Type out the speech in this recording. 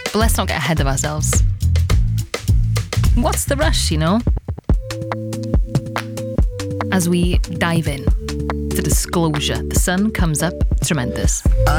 But let's not get ahead of ourselves. What's the rush, you know? As we dive in to disclosure, the sun comes up tremendous.